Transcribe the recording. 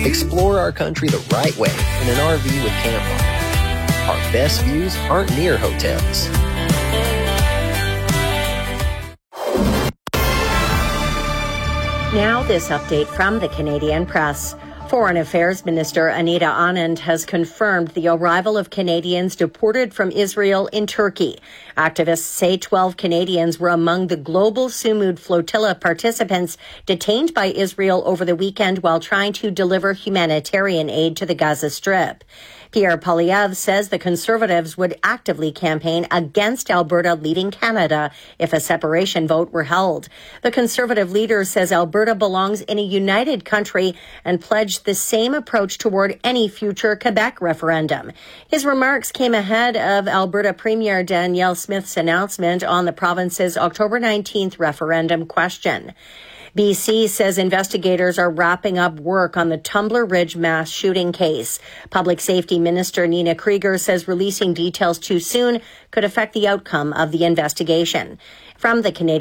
Explore our country the right way in an RV with Camp Our best views aren't near hotels. Now this update from the Canadian Press. Foreign Affairs Minister Anita Anand has confirmed the arrival of Canadians deported from Israel in Turkey. Activists say 12 Canadians were among the global Sumud flotilla participants detained by Israel over the weekend while trying to deliver humanitarian aid to the Gaza Strip. Pierre Poilievre says the Conservatives would actively campaign against Alberta leaving Canada if a separation vote were held. The Conservative leader says Alberta belongs in a united country and pledged the same approach toward any future Quebec referendum. His remarks came ahead of Alberta Premier Danielle Smith's announcement on the province's October 19th referendum question. BC says investigators are wrapping up work on the Tumbler Ridge mass shooting case. Public Safety Minister Nina Krieger says releasing details too soon could affect the outcome of the investigation. From the Canadian